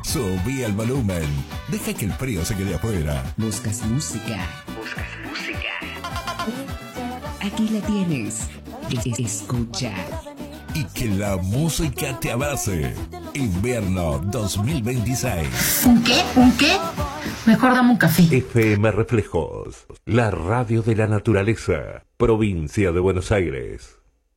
Subí el volumen. Deja que el frío se quede afuera. ¿Buscas música? Aquí la tienes. Escucha. Y que la música te abrace. Invierno 2026. ¿Un qué? ¿Un qué? Mejor dame un café. FM Reflejos, la radio de la naturaleza, provincia de Buenos Aires.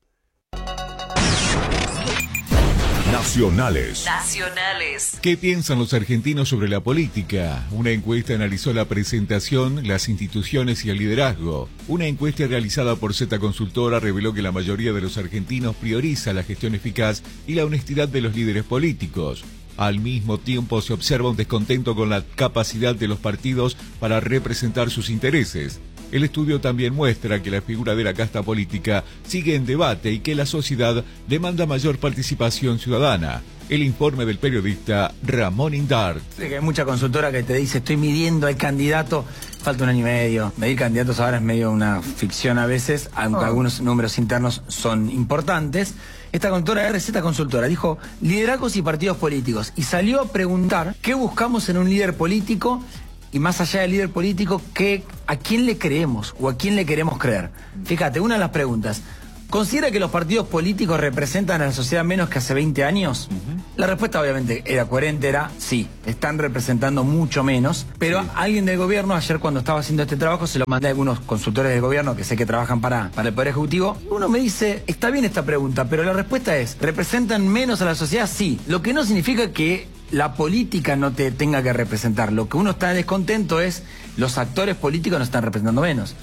Nacionales. ¿Qué piensan los argentinos sobre la política? Una encuesta analizó la presentación, las instituciones y el liderazgo. Una encuesta realizada por Z Consultora reveló que la mayoría de los argentinos prioriza la gestión eficaz y la honestidad de los líderes políticos. Al mismo tiempo se observa un descontento con la capacidad de los partidos para representar sus intereses. El estudio también muestra que la figura de la casta política sigue en debate y que la sociedad demanda mayor participación ciudadana. El informe del periodista Ramón Indart. Sé que hay mucha consultora que te dice, estoy midiendo al candidato, falta un año y medio. Medir candidatos ahora es medio una ficción a veces, aunque algunos números internos son importantes. Esta consultora RZ Consultora dijo liderazgos y partidos políticos y salió a preguntar qué buscamos en un líder político y más allá del líder político, ¿a quién le creemos o a quién le queremos creer? Fíjate, una de las preguntas, ¿considera que los partidos políticos representan a la sociedad menos que hace 20 años? La respuesta obviamente era coherente, era sí, están representando mucho menos, pero alguien del gobierno, ayer cuando estaba haciendo este trabajo, se lo mandé a algunos consultores del gobierno que sé que trabajan para el Poder Ejecutivo. Uno me dice, está bien esta pregunta, pero la respuesta es, ¿representan menos a la sociedad? Sí, lo que no significa que la política no te tenga que representar. Lo que uno está descontento es los actores políticos nos están representando menos.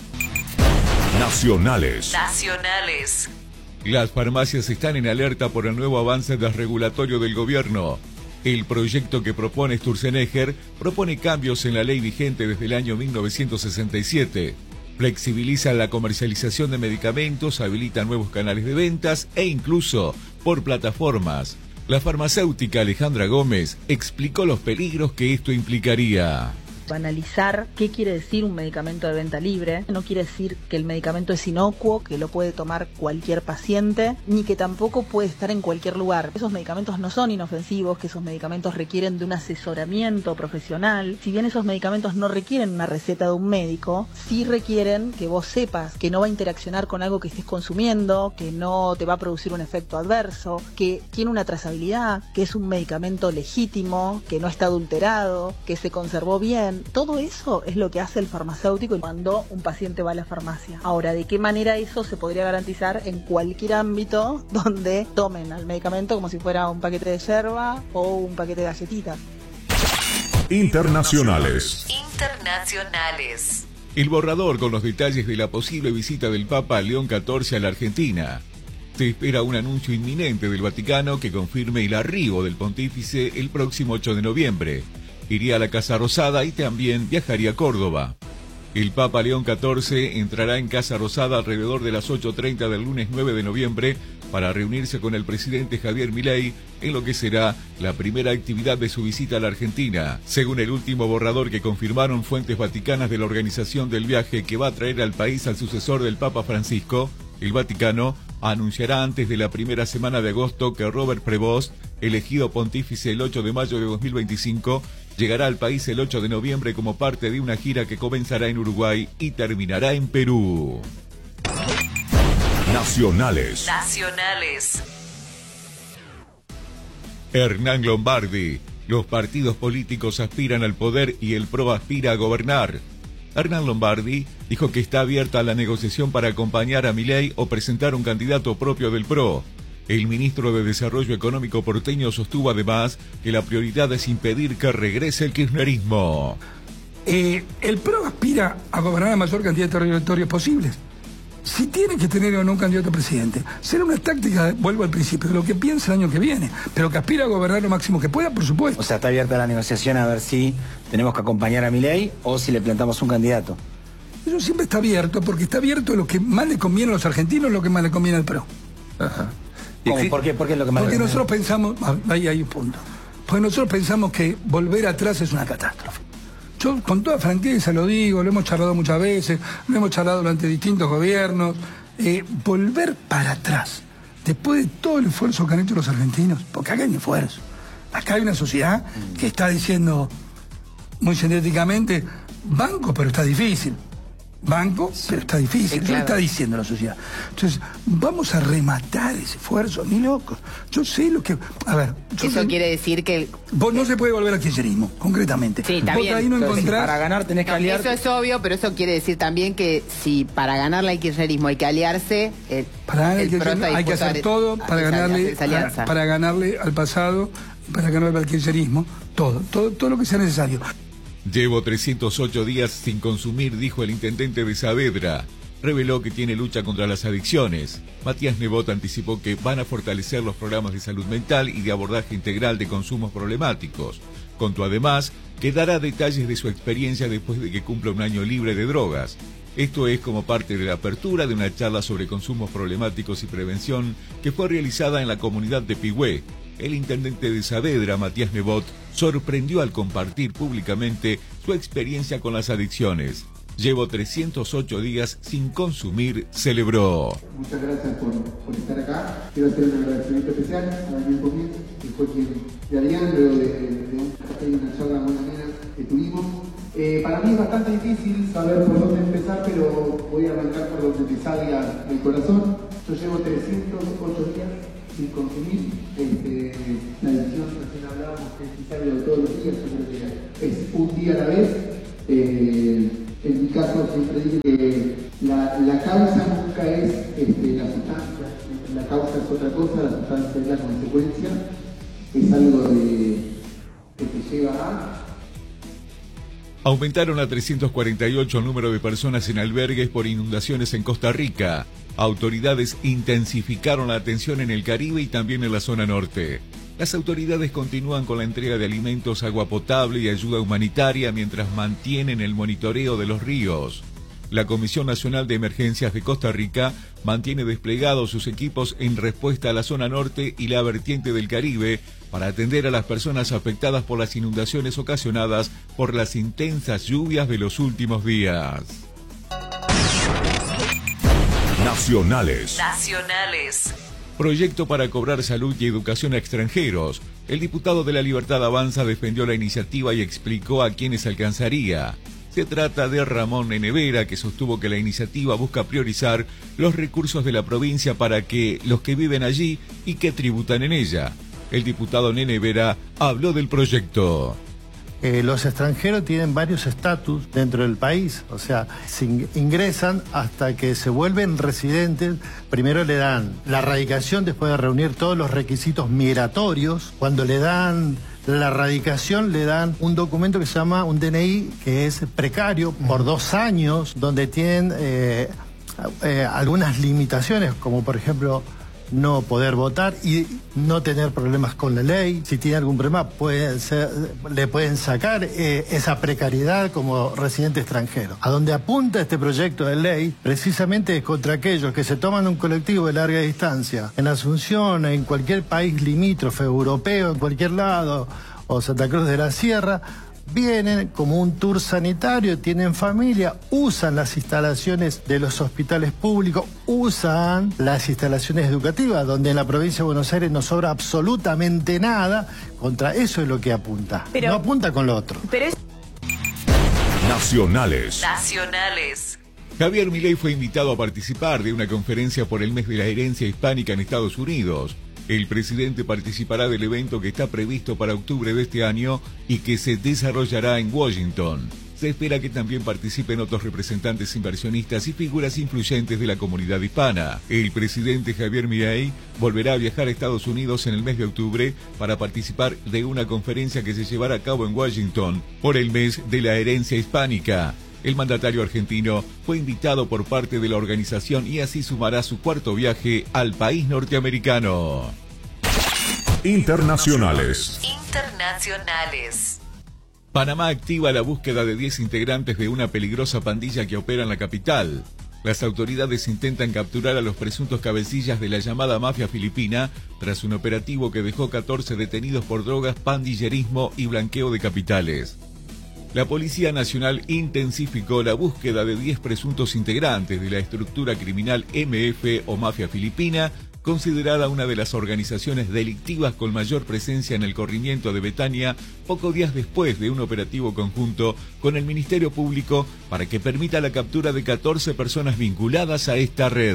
Nacionales. Las farmacias están en alerta por el nuevo avance desregulatorio del gobierno. El proyecto que propone Sturzenegger propone cambios en la ley vigente desde el año 1967. Flexibiliza la comercialización de medicamentos, habilita nuevos canales de ventas e incluso por plataformas. La farmacéutica Alejandra Gómez explicó los peligros que esto implicaría. Analizar qué quiere decir un medicamento de venta libre. No quiere decir que el medicamento es inocuo, que lo puede tomar cualquier paciente, ni que tampoco puede estar en cualquier lugar. Esos medicamentos no son inofensivos, que esos medicamentos requieren de un asesoramiento profesional. Si bien esos medicamentos no requieren una receta de un médico, sí requieren que vos sepas que no va a interaccionar con algo que estés consumiendo, que no te va a producir un efecto adverso, que tiene una trazabilidad, que es un medicamento legítimo, que no está adulterado, que se conservó bien. Todo eso es lo que hace el farmacéutico cuando un paciente va a la farmacia. Ahora, ¿de qué manera eso se podría garantizar en cualquier ámbito donde tomen el medicamento como si fuera un paquete de yerba o un paquete de galletitas? Internacionales. El borrador con los detalles de la posible visita del Papa León XIV a la Argentina. Se espera un anuncio inminente del Vaticano que confirme el arribo del pontífice el próximo 8 de noviembre. Iría a la Casa Rosada y también viajaría a Córdoba. El Papa León XIV entrará en Casa Rosada alrededor de las 8:30 del lunes 9 de noviembre para reunirse con el presidente Javier Milei en lo que será la primera actividad de su visita a la Argentina. Según el último borrador que confirmaron fuentes vaticanas de la organización del viaje que va a traer al país al sucesor del Papa Francisco, el Vaticano anunciará antes de la primera semana de agosto que Robert Prevost, elegido pontífice el 8 de mayo de 2025, llegará al país el 8 de noviembre como parte de una gira que comenzará en Uruguay y terminará en Perú. Nacionales. Hernán Lombardi. Los partidos políticos aspiran al poder y el PRO aspira a gobernar. Hernán Lombardi dijo que está abierta a la negociación para acompañar a Milei o presentar un candidato propio del PRO. El ministro de Desarrollo Económico porteño sostuvo además que la prioridad es impedir que regrese el kirchnerismo. El PRO aspira a gobernar la mayor cantidad de territorios posibles. Si tiene que tener o no un candidato a presidente, será una táctica, vuelvo al principio, de lo que piensa el año que viene, pero que aspira a gobernar lo máximo que pueda, por supuesto. O sea, está abierta la negociación a ver si tenemos que acompañar a Milei o si le plantamos un candidato. Eso siempre está abierto, porque está abierto lo que más le conviene a los argentinos, lo que más le conviene al PRO. Ajá. ¿Cómo? ¿Por qué? ¿Por qué es lo que más Porque le nosotros pensamos, ahí hay un punto, porque nosotros pensamos que volver atrás es una catástrofe. Yo con toda franqueza lo digo, lo hemos charlado muchas veces, lo hemos charlado durante distintos gobiernos. Volver para atrás, después de todo el esfuerzo que han hecho los argentinos, porque acá hay esfuerzo. Acá hay una sociedad que está diciendo muy sintéticamente, banco, pero está difícil. Banco, pero está difícil. Claro. Eso está diciendo la sociedad. Entonces, vamos a rematar ese esfuerzo, ni locos. Yo sé lo que... A ver... Eso quiere decir que... Vos no se puede volver al kirchnerismo, concretamente. Sí, está vos bien. Ahí no encontrás... Si para ganar tenés que aliarte. Eso es obvio, pero eso quiere decir también que si para ganarle al kirchnerismo hay que aliarse... Para ganar el kirchnerismo hay que hacer todo para ganarle al pasado, para ganarle al kirchnerismo, todo lo que sea necesario. Llevo 308 días sin consumir, dijo el intendente de Saavedra. Reveló que tiene lucha contra las adicciones. Matías Nebot anticipó que van a fortalecer los programas de salud mental y de abordaje integral de consumos problemáticos. Contó además que dará detalles de su experiencia después de que cumpla un año libre de drogas. Esto es como parte de la apertura de una charla sobre consumos problemáticos y prevención que fue realizada en la comunidad de Pigüé. El intendente de Saavedra, Matías Nebot, sorprendió al compartir públicamente su experiencia con las adicciones. Llevo 308 días sin consumir, celebró. Muchas gracias por estar acá. Quiero hacer un agradecimiento especial a Daniel Comín, que fue quien de alián luego de una charla muy amena que tuvimos. Para mí es bastante difícil saber por dónde empezar, pero voy a arrancar por donde me salga el corazón. Yo llevo 308 días sin consumir. La adicción, recién hablábamos, que es necesario todos los días, yo creo que es un día a la vez. En mi caso siempre digo que la causa nunca es la sustancia, la causa es otra cosa, la sustancia es la consecuencia, es algo que te lleva a... Aumentaron a 348 el número de personas en albergues por inundaciones en Costa Rica. Autoridades intensificaron la atención en el Caribe y también en la zona norte. Las autoridades continúan con la entrega de alimentos, agua potable y ayuda humanitaria mientras mantienen el monitoreo de los ríos. La Comisión Nacional de Emergencias de Costa Rica mantiene desplegados sus equipos en respuesta a la zona norte y la vertiente del Caribe para atender a las personas afectadas por las inundaciones ocasionadas por las intensas lluvias de los últimos días. Nacionales. Proyecto para cobrar salud y educación a extranjeros. El diputado de La Libertad Avanza defendió la iniciativa y explicó a quiénes alcanzaría. Se trata de Ramón Nenevera, que sostuvo que la iniciativa busca priorizar los recursos de la provincia para que los que viven allí y que tributan en ella. El diputado Nenevera habló del proyecto. Los extranjeros tienen varios estatus dentro del país, o sea, ingresan hasta que se vuelven residentes. Primero le dan la radicación después de reunir todos los requisitos migratorios. Cuando le dan la radicación, le dan un documento que se llama un DNI, que es precario por 2 años, donde tienen algunas limitaciones, como por ejemplo no poder votar y no tener problemas con la ley. Si tiene algún problema, le pueden sacar esa precariedad como residente extranjero. A donde apunta este proyecto de ley, precisamente es contra aquellos que se toman un colectivo de larga distancia, en Asunción, en cualquier país limítrofe, europeo, en cualquier lado, o Santa Cruz de la Sierra, vienen como un tour sanitario, tienen familia, usan las instalaciones de los hospitales públicos, usan las instalaciones educativas, donde en la provincia de Buenos Aires no sobra absolutamente nada. Contra eso es lo que apunta, no apunta con lo otro. Nacionales. Javier Milei fue invitado a participar de una conferencia por el mes de la herencia hispánica en Estados Unidos. El presidente participará del evento que está previsto para octubre de este año y que se desarrollará en Washington. Se espera que también participen otros representantes inversionistas y figuras influyentes de la comunidad hispana. El presidente Javier Milei volverá a viajar a Estados Unidos en el mes de octubre para participar de una conferencia que se llevará a cabo en Washington por el mes de la herencia hispánica. El mandatario argentino fue invitado por parte de la organización y así sumará su 4º viaje al país norteamericano. Internacionales. Panamá activa la búsqueda de 10 integrantes de una peligrosa pandilla que opera en la capital. Las autoridades intentan capturar a los presuntos cabecillas de la llamada mafia filipina tras un operativo que dejó 14 detenidos por drogas, pandillerismo y blanqueo de capitales. La Policía Nacional intensificó la búsqueda de 10 presuntos integrantes de la estructura criminal MF o mafia filipina considerada una de las organizaciones delictivas con mayor presencia en el corrimiento de Betania, pocos días después de un operativo conjunto con el Ministerio Público para que permita la captura de 14 personas vinculadas a esta red.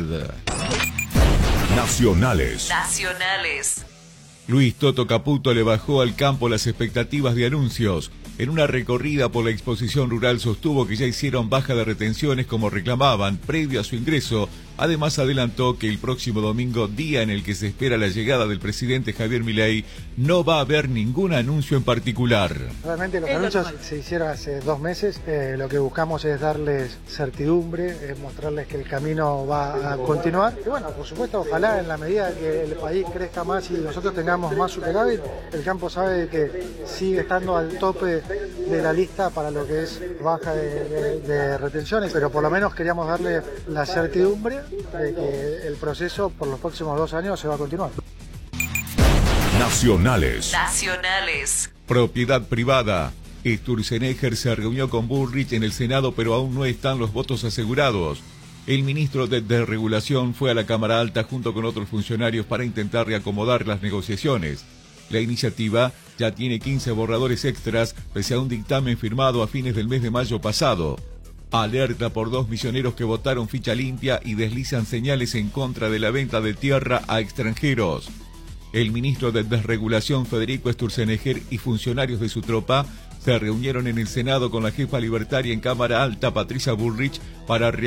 Nacionales. Luis Toto Caputo le bajó al campo las expectativas de anuncios. En una recorrida por la exposición rural sostuvo que ya hicieron baja de retenciones como reclamaban previo a su ingreso. Además adelantó que el próximo domingo, día en el que se espera la llegada del presidente Javier Milei, no va a haber ningún anuncio en particular. Realmente los anuncios se hicieron hace 2 meses. Lo que buscamos es darles certidumbre, mostrarles que el camino va a continuar. Y bueno, por supuesto, ojalá en la medida que el país crezca más y nosotros tengamos más superávit, el campo sabe que sigue estando al tope de la lista para lo que es baja de retenciones, pero por lo menos queríamos darle la certidumbre de que el proceso por los próximos 2 años se va a continuar. Nacionales. Propiedad privada. Sturzenegger se reunió con Bullrich en el Senado, pero aún no están los votos asegurados. El ministro de Desregulación fue a la Cámara Alta junto con otros funcionarios para intentar reacomodar las negociaciones. La iniciativa ya tiene 15 borradores extras, pese a un dictamen firmado a fines del mes de mayo pasado. Alerta por 2 misioneros que votaron ficha limpia y deslizan señales en contra de la venta de tierra a extranjeros. El ministro de Desregulación, Federico Sturzenegger, y funcionarios de su tropa se reunieron en el Senado con la jefa libertaria en Cámara Alta, Patricia Bullrich, para